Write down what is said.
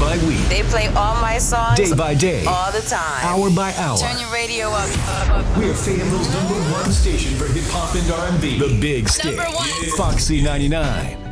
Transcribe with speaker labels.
Speaker 1: by week.
Speaker 2: They play all my songs.
Speaker 1: Day by day.
Speaker 2: All the time.
Speaker 1: Hour by hour.
Speaker 2: Turn your radio up.
Speaker 1: We're Fayetteville's #1 station for hip hop and R&B. The Big Stick.
Speaker 2: Number one.
Speaker 1: Foxy 99.